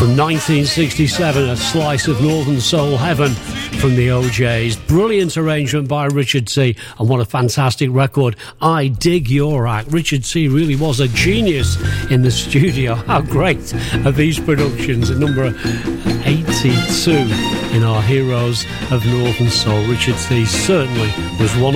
From 1967, a slice of Northern Soul heaven from the OJs. Brilliant arrangement by Richard T. And what a fantastic record. I Dig Your Act. Richard T. really was a genius in the studio. How great are these productions? At number 82 in our Heroes of Northern Soul. Richard T. certainly was one